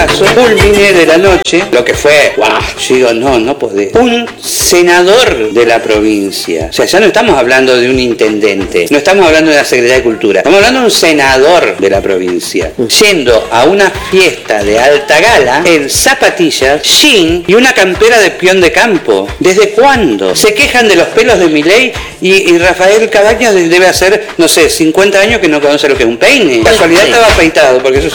caso culmine de la noche, lo que fue, wow, yo digo, no podés. Un senador de la provincia, o sea, ya no estamos hablando de un intendente, no estamos hablando de la Secretaría de Cultura, estamos hablando de un senador de la provincia, yendo a una fiesta de alta gala en zapatillas, jean y una campera de peón de campo. ¿Desde cuándo? Se quejan de los pelos de Milei y Rafael Cabañas debe hacer, no sé, 50 años que no conoce lo que es un peine. Casualidad estaba afeitado, porque eso